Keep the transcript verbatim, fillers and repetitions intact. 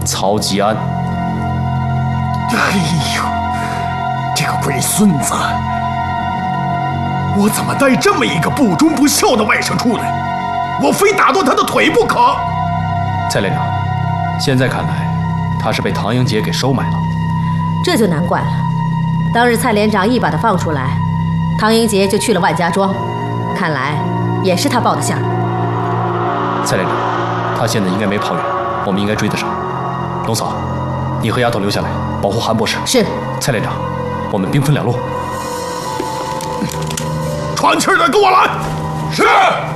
曹吉安。 哎呦，这个龟孙子！我怎么带这么一个不忠不孝的外甥出来？我非打断他的腿不可！ 蔡连长，现在看来，他是被唐英杰给收买了。 这就难怪了。当日蔡连长一把他放出来，唐英杰就去了万家庄，看来也是他报的线儿。 蔡连长，他现在应该没跑远，我们应该追得上。龙嫂，你和丫头留下来保护韩博士。 是。 蔡连长，我们兵分两路。 喘气儿的，跟我来！ 是。